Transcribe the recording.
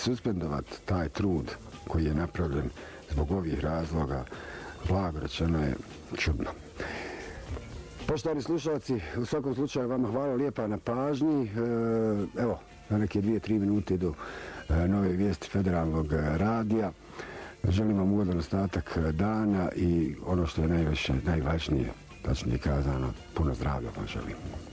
suspendovati taj trud koji je napravljen zbog ovih razloga, blago rečeno je čudno. Poštovani slušalci, u svakom slučaju vama hvala lijepa na pažnji. Evo, na neke 2-3 minute idu nove vijesti Federalnog radija. Želim vam ugodan ostatak dana i ono što je najvažnije, tačnije kazano, puno zdravlja vam želim.